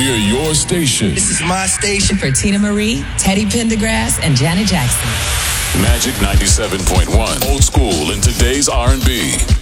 We're your station. This is my station. For Tina Marie, Teddy Pendergrass, and Janet Jackson. Magic 97.1. Old school in today's R&B.